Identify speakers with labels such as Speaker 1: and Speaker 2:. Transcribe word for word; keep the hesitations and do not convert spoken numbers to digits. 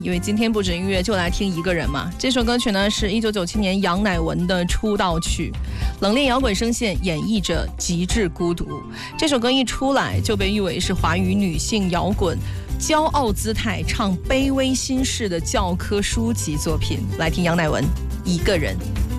Speaker 1: 因为今天不止音乐就来听一个人嘛。这首歌曲呢是一九九七年杨乃文的出道曲，冷冽摇滚声线演绎着极致孤独。这首歌一出来就被誉为是华语女性摇滚骄傲姿态唱卑微心事的教科书级作品。来听杨乃文一个人。